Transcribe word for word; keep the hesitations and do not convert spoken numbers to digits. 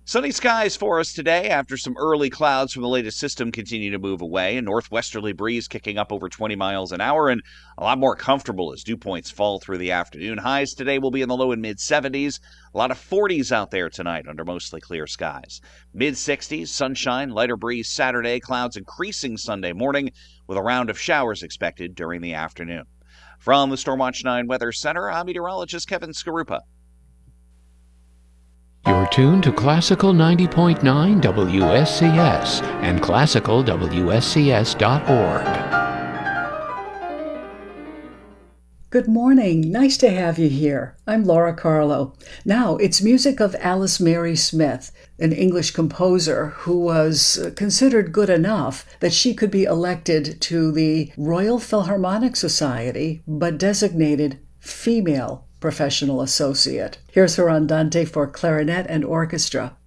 Sunny skies for us today after some early clouds from the latest system continue to move away. A northwesterly breeze kicking up over twenty miles an hour and a lot more comfortable as dew points fall through the afternoon. Highs today will be in the low and mid seventies. A lot of forties out there tonight under mostly clear skies. mid sixties, sunshine, lighter breeze Saturday, clouds increasing Sunday morning with a round of showers expected during the afternoon. From the Stormwatch nine Weather Center, I'm meteorologist Kevin Skarupa. You're tuned to Classical ninety point nine W S C S and classical W S C S dot org. Good morning. Nice to have you here. I'm Laura Carlo. Now, it's music of Alice Mary Smith, an English composer who was considered good enough that she could be elected to the Royal Philharmonic Society, but designated female professional associate. Here's her andante for clarinet and orchestra.